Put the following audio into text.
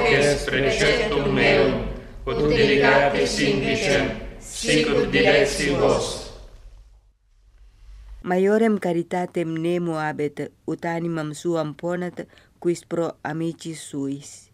potest preceptum meum, ut delegatis indicem, sicut directi vos. Maiorem caritatem nemo habet, ut animam suam ponat, quis pro amicis suis.